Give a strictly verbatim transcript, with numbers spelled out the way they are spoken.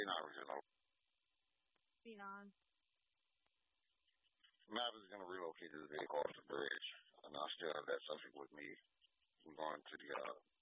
They're not original. Xenon. Mav is going to relocate this vehicle off the bridge, and I'll still have that subject with me. We're going to the uh,